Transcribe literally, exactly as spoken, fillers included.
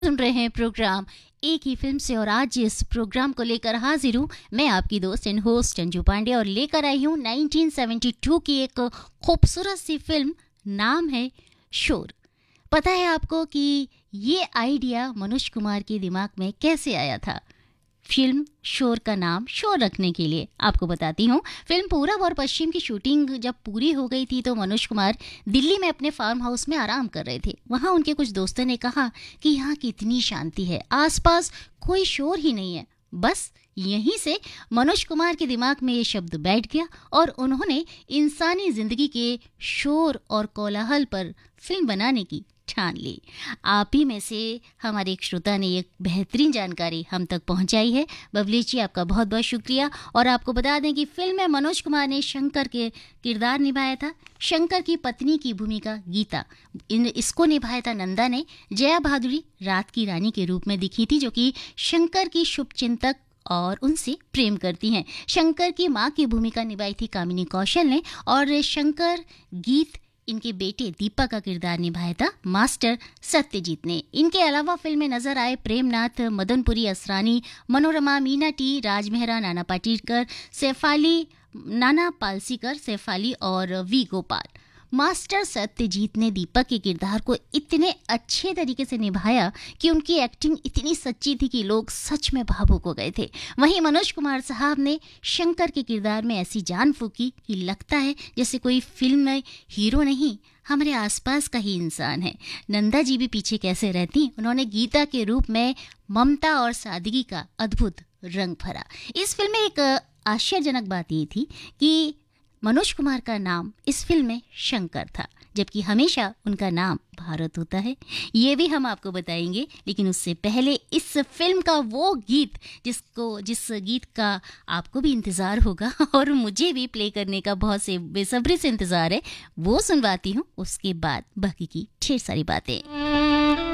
सुन रहे हैं प्रोग्राम एक ही फिल्म से और आज इस प्रोग्राम को लेकर हाजिर हूँ मैं आपकी दोस्त एंड होस्ट अंजू पांडे और लेकर आई हूँ नाइनटीन सेवेंटी टू की एक खूबसूरत सी फिल्म। नाम है शोर। पता है आपको कि ये आइडिया मनोज कुमार के दिमाग में कैसे आया था? फिल्म शोर का नाम शोर रखने के लिए आपको बताती हूँ। फिल्म पूरब और पश्चिम की शूटिंग जब पूरी हो गई थी तो मनोज कुमार दिल्ली में अपने फार्म हाउस में आराम कर रहे थे। वहाँ उनके कुछ दोस्तों ने कहा कि यहाँ कितनी शांति है, आसपास कोई शोर ही नहीं है। बस यहीं से मनोज कुमार के दिमाग में ये शब्द बैठ गया और उन्होंने इंसानी जिंदगी के शोर और कोलाहल पर फिल्म बनाने की ठान ली। आप ही में से हमारे एक श्रोता ने एक बेहतरीन जानकारी हम तक पहुंचाई है। बबली जी, आपका बहुत बहुत शुक्रिया। और आपको बता दें कि फिल्म में मनोज कुमार ने शंकर के किरदार निभाया था। शंकर की पत्नी की भूमिका गीता, इन इसको निभाया था नंदा ने। जया भादुरी रात की रानी के रूप में दिखी थी, जो कि शंकर की शुभचिंतक और उनसे प्रेम करती हैं। शंकर की माँ की भूमिका निभाई थी कामिनी कौशल ने और शंकर गीत इनके बेटे दीपक का किरदार निभाया था मास्टर सत्यजीत ने। इनके अलावा फिल्म में नजर आए प्रेमनाथ, मदनपुरी असरानी, मनोरमा, मीना टी, राज मेहरा, नाना पाटेकर, सैफाली, नाना पालसीकर, सैफाली और वी गोपाल। मास्टर सत्यजीत ने दीपक के किरदार को इतने अच्छे तरीके से निभाया कि उनकी एक्टिंग इतनी सच्ची थी कि लोग सच में भावुक हो गए थे। वहीं मनोज कुमार साहब ने शंकर के किरदार में ऐसी जान फूकी कि लगता है जैसे कोई फिल्म में हीरो नहीं, हमारे आसपास का ही इंसान है। नंदा जी भी पीछे कैसे रहती, उन्होंने गीता के रूप में ममता और सादगी का अद्भुत रंग भरा। इस फिल्म में एक आश्चर्यजनक बात ये थी कि मनोज कुमार का नाम इस फिल्म में शंकर था, जबकि हमेशा उनका नाम भारत होता है। ये भी हम आपको बताएंगे, लेकिन उससे पहले इस फिल्म का वो गीत जिसको जिस गीत का आपको भी इंतज़ार होगा और मुझे भी प्ले करने का बहुत से बेसब्री से इंतज़ार है, वो सुनवाती हूँ। उसके बाद बाकी की ढेर सारी बातें।